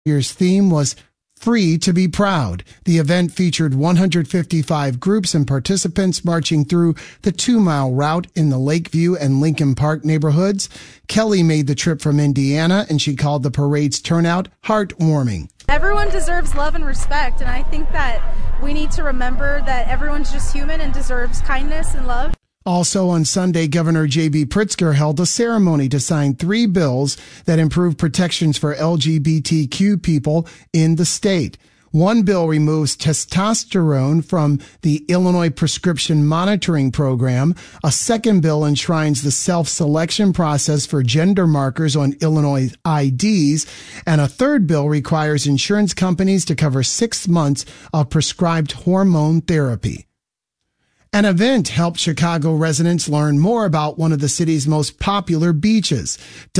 year's theme was Free to be Proud. The event featured 155 groups and participants marching through the 2-mile route in the Lakeview and Lincoln Park neighborhoods. Kelly made the trip from Indiana, and she called the parade's turnout heartwarming. Everyone deserves love and respect, and I think that we need to remember that everyone's just human and deserves kindness and love. Also on Sunday, Governor J.B. Pritzker held a ceremony to sign 3 bills that improve protections for LGBTQ people in the state. One bill removes testosterone from the Illinois Prescription Monitoring Program. A second bill enshrines the self-selection process for gender markers on Illinois IDs. And a third bill requires insurance companies to cover 6 months of prescribed hormone therapy. An event helped Chicago residents learn more about one of the city's most popular beaches.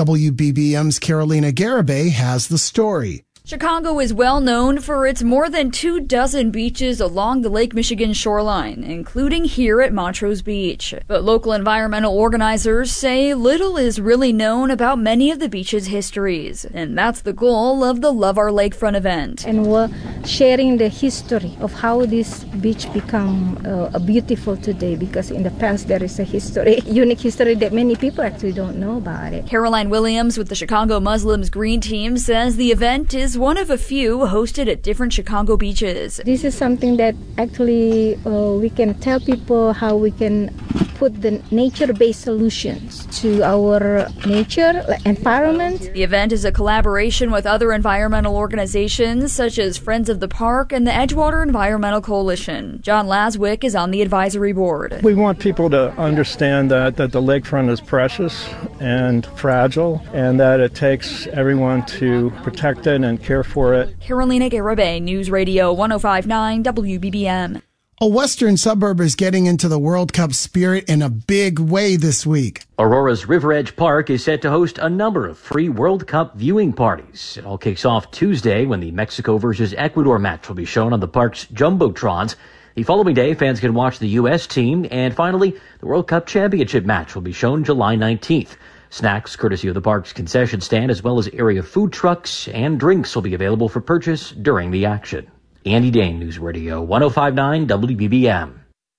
WBBM's Carolina Garibay has the story. Chicago is well known for its more than 24 beaches along the Lake Michigan shoreline, including here at Montrose Beach. But local environmental organizers say little is really known about many of the beach's histories, and that's the goal of the Love Our Lakefront event. And we're sharing the history of how this beach become beautiful today, because in the past there is a history, unique history that many people actually don't know about it. Caroline Williams with the Chicago Muslims Green Team says the event is one of a few hosted at different Chicago beaches. This is something that actually we can tell people how we can put the nature-based solutions to our nature environment. The event is a collaboration with other environmental organizations such as Friends of the Park and the Edgewater Environmental Coalition. John Laswick is on the advisory board. We want people to understand that the lakefront is precious and fragile, and that it takes everyone to protect it and care for it. Carolina Garibay, News Radio 105.9 WBBM. A western suburb is getting into the World Cup spirit in a big way this week. Aurora's River Edge Park is set to host a number of free World Cup viewing parties. It all kicks off Tuesday when the Mexico versus Ecuador match will be shown on the park's Jumbotrons. The following day, fans can watch the U.S. team. And finally, the World Cup Championship match will be shown July 19th. Snacks, courtesy of the park's concession stand, as well as area food trucks and drinks will be available for purchase during the action. Andy Dane, News Radio 105.9 WBBM.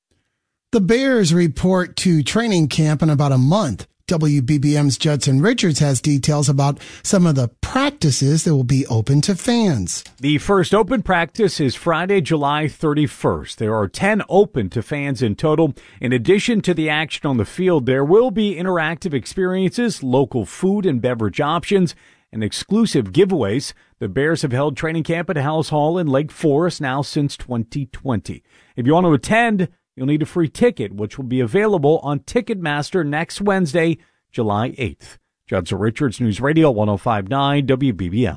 The Bears report to training camp in about a month. WBBM's Judson Richards has details about some of the practices that will be open to fans. The first open practice is Friday, July 31st. There are 10 open to fans in total. In addition to the action on the field, there will be interactive experiences, local food and beverage options, and exclusive giveaways. The Bears have held training camp at House Hall in Lake Forest now since 2020. If you want to attend, you'll need a free ticket, which will be available on Ticketmaster next Wednesday, July 8th. Judson Richards, News Radio 105.9 WBBM.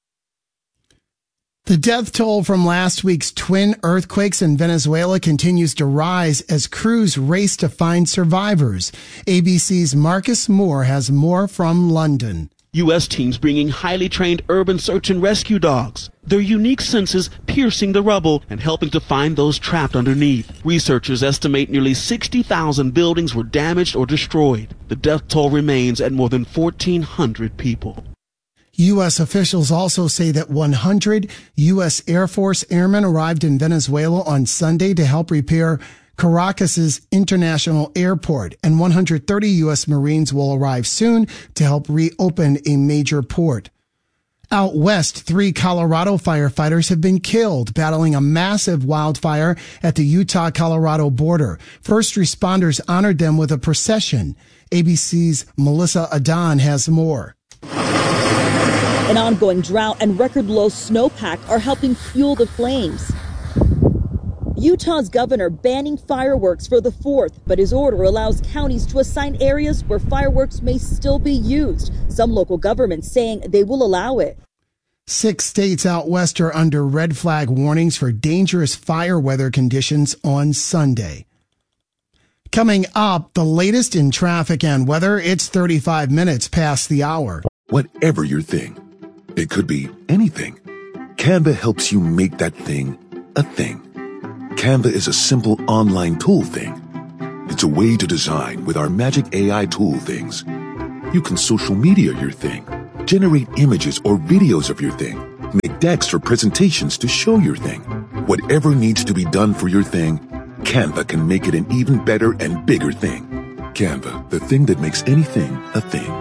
The death toll from last week's twin earthquakes in Venezuela continues to rise as crews race to find survivors. ABC's Marcus Moore has more from London. U.S. teams bringing highly trained urban search and rescue dogs. Their unique senses piercing the rubble and helping to find those trapped underneath. Researchers estimate nearly 60,000 buildings were damaged or destroyed. The death toll remains at more than 1,400 people. U.S. officials also say that 100 U.S. Air Force airmen arrived in Venezuela on Sunday to help repair Caracas's international airport, and 130 U.S. Marines will arrive soon to help reopen a major port. Out west, 3 Colorado firefighters have been killed battling a massive wildfire at the Utah-Colorado border. First responders honored them with a procession. ABC's Melissa Adan has more. An ongoing drought and record-low snowpack are helping fuel the flames. Utah's governor banning fireworks for the 4th, but his order allows counties to assign areas where fireworks may still be used. Some local governments saying they will allow it. 6 states out west are under red flag warnings for dangerous fire weather conditions on Sunday. Coming up, the latest in traffic and weather. It's 35 minutes past the hour. Whatever your thing, it could be anything. Canva helps you make that thing a thing. Canva is a simple online tool thing. It's a way to design with our magic AI tool things. You can social media your thing, generate images or videos of your thing, Make decks for presentations to show your thing. Whatever needs to be done for your thing, Canva can make it an even better and bigger thing. Canva, the thing that makes anything a thing.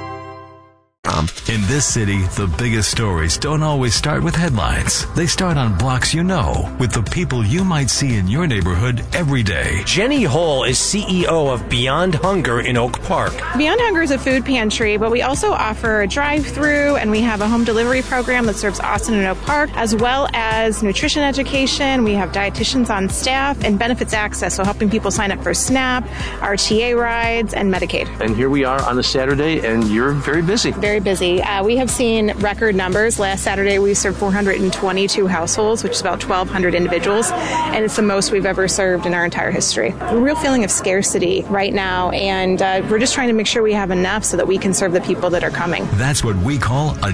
In this city, the biggest stories don't always start with headlines. They start on blocks you know, with the people you might see in your neighborhood every day. Jenny Hull is CEO of Beyond Hunger in Oak Park. Beyond Hunger is a food pantry, but we also offer a drive-through, and we have a home delivery program that serves Austin and Oak Park, as well as nutrition education. We have dietitians on staff and benefits access, so helping people sign up for SNAP, RTA rides, and Medicaid. And here we are on a Saturday, and you're very busy. Very busy. We have seen record numbers. Last Saturday, we served 422 households, which is about 1,200 individuals, and it's the most we've ever served in our entire history. A real feeling of scarcity right now, and we're just trying to make sure we have enough so that we can serve the people that are coming. That's what we call a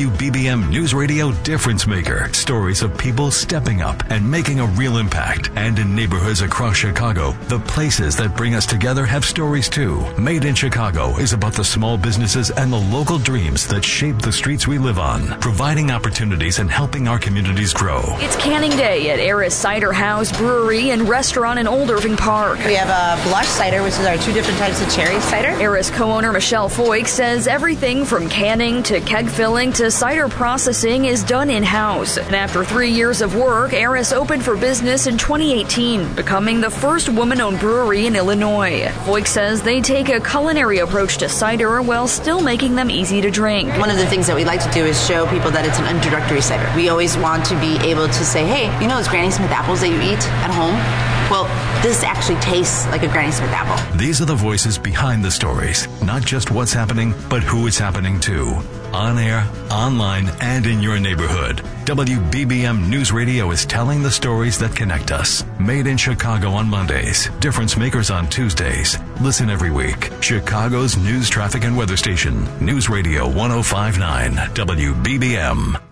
WBBM News Radio difference maker. Stories of people stepping up and making a real impact. And in neighborhoods across Chicago, the places that bring us together have stories too. Made in Chicago is about the small businesses and the local dreams that shape the streets we live on, providing opportunities and helping our communities grow. It's Canning Day at Eris Cider House Brewery and Restaurant in Old Irving Park. We have a blush cider, which is our 2 different types of cherry cider. Eris co-owner Michelle Foyk says everything from canning to keg filling to cider processing is done in-house. And after 3 years of work, Eris opened for business in 2018, becoming the first woman-owned brewery in Illinois. Foyk says they take a culinary approach to cider while still making them easy to drink. One of the things that we like to do is show people that it's an introductory cider. We always want to be able to say, hey, you know those Granny Smith apples that you eat at home? Well, this actually tastes like a Granny Smith apple. These are the voices behind the stories, not just what's happening, but who it's happening to. On air, online, and in your neighborhood. WBBM News Radio is telling the stories that connect us. Made in Chicago on Mondays. Difference makers on Tuesdays. Listen every week. Chicago's news, traffic, and weather station. News Radio 105.9 WBBM.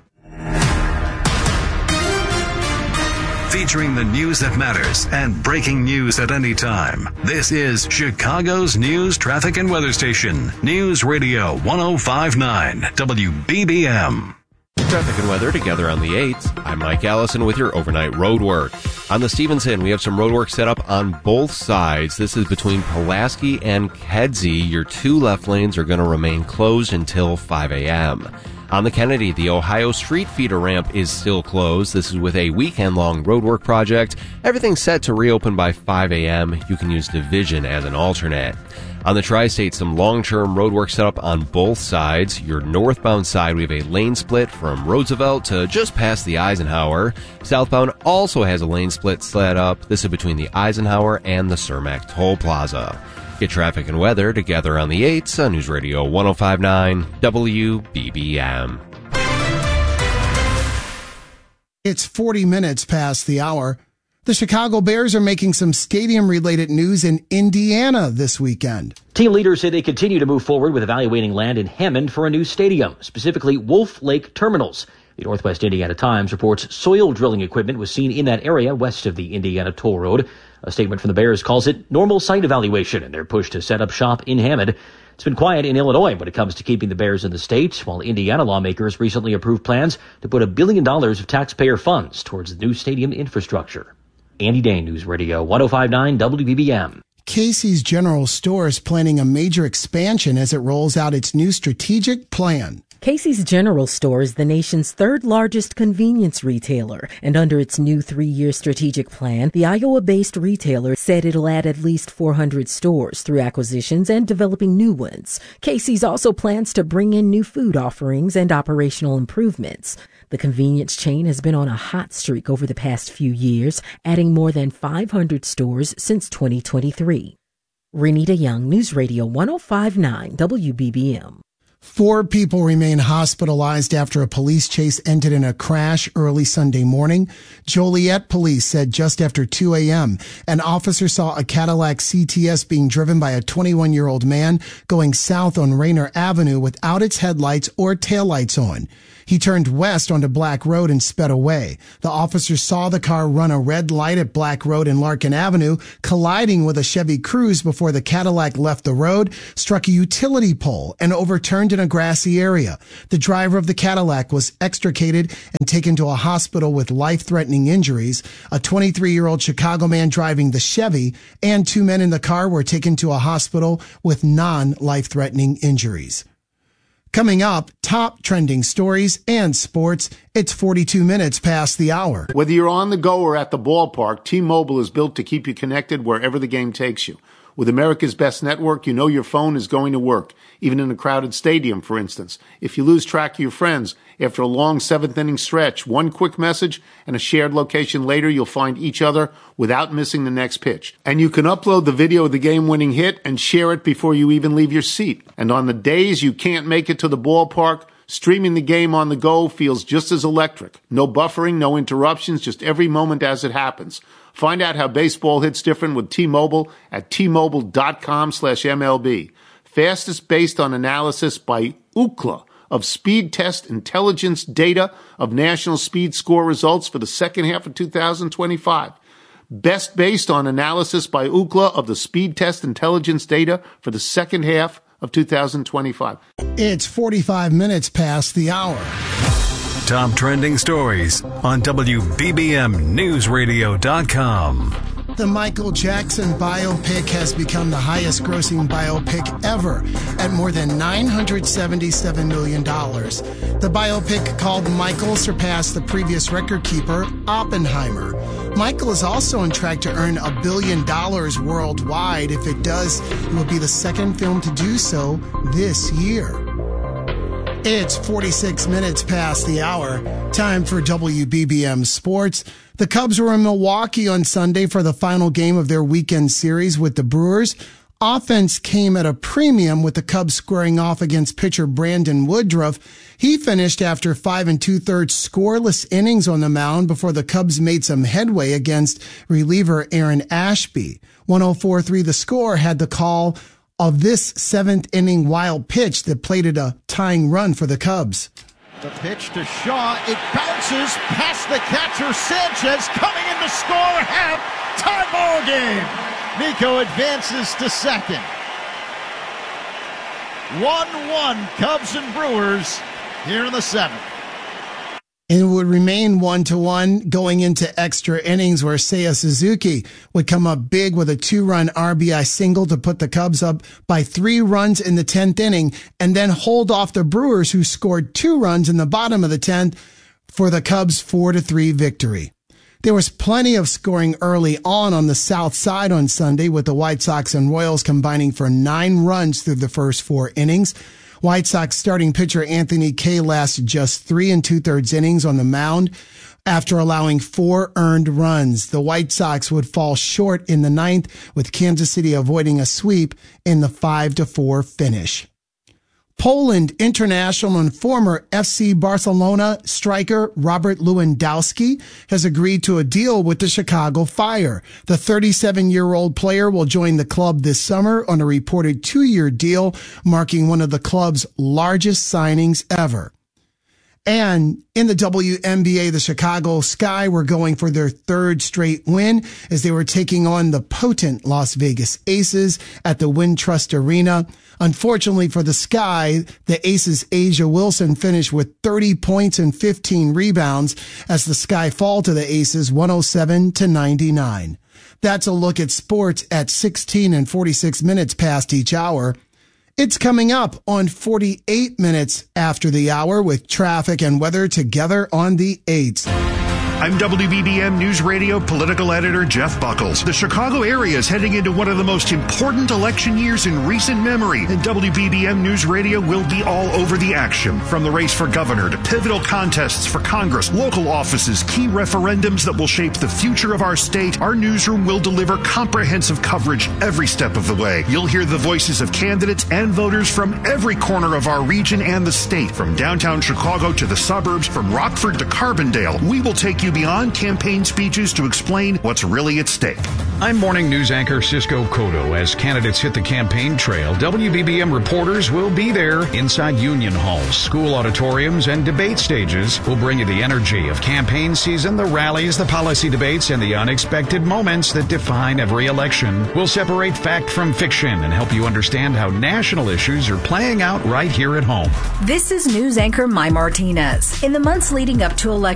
Featuring the news that matters and breaking news at any time. This is Chicago's news, traffic, and weather station. News Radio 105.9 WBBM. Traffic and weather together on the 8th. I'm Mike Allison with your overnight road work. On the Stevenson, we have some road work set up on both sides. This is between Pulaski and Kedzie. Your 2 left lanes are going to remain closed until 5 a.m. On the Kennedy, the Ohio Street feeder ramp is still closed. This is with a weekend-long roadwork project. Everything's set to reopen by 5 a.m. You can use Division as an alternate. On the Tri-State, some long-term roadwork set up on both sides. Your northbound side, we have a lane split from Roosevelt to just past the Eisenhower. Southbound also has a lane split set up. This is between the Eisenhower and the Cermak Toll Plaza. Get traffic and weather together on the 8th on News Radio 105.9 WBBM. It's 40 minutes past the hour. The Chicago Bears are making some stadium-related news in Indiana this weekend. Team leaders say they continue to move forward with evaluating land in Hammond for a new stadium, specifically Wolf Lake Terminals. The Northwest Indiana Times reports soil drilling equipment was seen in that area west of the Indiana Toll Road. A statement from the Bears calls it normal site evaluation in their push to set up shop in Hammond. It's been quiet in Illinois when it comes to keeping the Bears in the state, while Indiana lawmakers recently approved plans to put $1 billion of taxpayer funds towards the new stadium infrastructure. Andy Dane, News Radio 105.9 WBBM. Casey's General Store is planning a major expansion as it rolls out its new strategic plan. Casey's General Store is the nation's third largest convenience retailer, and under its new 3-year strategic plan, the Iowa-based retailer said it'll add at least 400 stores through acquisitions and developing new ones. Casey's also plans to bring in new food offerings and operational improvements. The convenience chain has been on a hot streak over the past few years, adding more than 500 stores since 2023. Renita Young, News Radio 105.9 WBBM. 4 people remain hospitalized after a police chase ended in a crash early Sunday morning. Joliet police said just after 2 a.m., an officer saw a Cadillac CTS being driven by a 21-year-old man going south on Rainer Avenue without its headlights or taillights on. He turned west onto Black Road and sped away. The officers saw the car run a red light at Black Road and Larkin Avenue, colliding with a Chevy Cruze before the Cadillac left the road, struck a utility pole, and overturned in a grassy area. The driver of the Cadillac was extricated and taken to a hospital with life-threatening injuries. A 23-year-old Chicago man driving the Chevy and 2 men in the car were taken to a hospital with non-life-threatening injuries. Coming up, top trending stories and sports. It's 42 minutes past the hour. Whether you're on the go or at the ballpark, T-Mobile is built to keep you connected wherever the game takes you. With America's best network, you know your phone is going to work, even in a crowded stadium, for instance. If you lose track of your friends, after a long seventh-inning stretch, one quick message and a shared location later, you'll find each other without missing the next pitch. And you can upload the video of the game-winning hit and share it before you even leave your seat. And on the days you can't make it to the ballpark, streaming the game on the go feels just as electric. No buffering, no interruptions, just every moment as it happens. Find out how baseball hits different with T-Mobile at T-Mobile.com/MLB. Fastest based on analysis by Ookla of Speed Test Intelligence data of national speed score results for the second half of 2025. Best based on analysis by Ookla of the Speed Test Intelligence data for the second half of 2025. It's 45 minutes past the hour. Top trending stories on WBBMNewsRadio.com. The Michael Jackson biopic has become the highest grossing biopic ever at more than $977 million. The biopic called Michael surpassed the previous record keeper, Oppenheimer. Michael is also on track to earn $1 billion worldwide. If it does, it will be the second film to do so this year. It's 46 minutes past the hour. Time for WBBM Sports. The Cubs were in Milwaukee on Sunday for the final game of their weekend series with the Brewers. Offense came at a premium with the Cubs squaring off against pitcher Brandon Woodruff. He finished after 5 2/3 scoreless innings on the mound before the Cubs made some headway against reliever Aaron Ashby. 104-3 the score had the call of this seventh inning wild pitch that plated a tying run for the Cubs. The pitch to Shaw, it bounces past the catcher Sanchez, coming in to score, half-time ball game. Nico advances to second. 1-1 Cubs and Brewers here in the seventh. It would remain 1-1 going into extra innings where Seiya Suzuki would come up big with a 2-run RBI single to put the Cubs up by 3 runs in the 10th inning and then hold off the Brewers, who scored 2 runs in the bottom of the 10th for the Cubs' 4-3 victory. There was plenty of scoring early on the south side on Sunday, with the White Sox and Royals combining for 9 runs through the first 4 innings. White Sox starting pitcher Anthony Kay lasted just 3 2/3 innings on the mound after allowing 4 earned runs. The White Sox would fall short in the 9th, with Kansas City avoiding a sweep in the 5-4 finish. Poland international and former FC Barcelona striker Robert Lewandowski has agreed to a deal with the Chicago Fire. The 37-year-old player will join the club this summer on a reported 2-year deal, marking one of the club's largest signings ever. And in the WNBA, the Chicago Sky were going for their 3rd straight win as they were taking on the potent Las Vegas Aces at the Wintrust Arena. Unfortunately for the Sky, the Aces' Asia Wilson finished with 30 points and 15 rebounds as the Sky fall to the Aces 107-99. That's a look at sports at 16 and 46 minutes past each hour. It's coming up on 48 minutes after the hour with traffic and weather together on the 8th. I'm WBBM News Radio political editor Jeff Buckles. The Chicago area is heading into one of the most important election years in recent memory, and WBBM News Radio will be all over the action. From the race for governor to pivotal contests for Congress, local offices, key referendums that will shape the future of our state, our newsroom will deliver comprehensive coverage every step of the way. You'll hear the voices of candidates and voters from every corner of our region and the state, from downtown Chicago to the suburbs, from Rockford to Carbondale. We will take you you beyond campaign speeches to explain what's really at stake. I'm morning news anchor Cisco Cotto. As candidates hit the campaign trail, WBBM reporters will be there inside union halls, school auditoriums, and debate stages. We'll bring you the energy of campaign season, the rallies, the policy debates, and the unexpected moments that define every election. We'll separate fact from fiction and help you understand how national issues are playing out right here at home. This is news anchor Mai Martinez. In the months leading up to election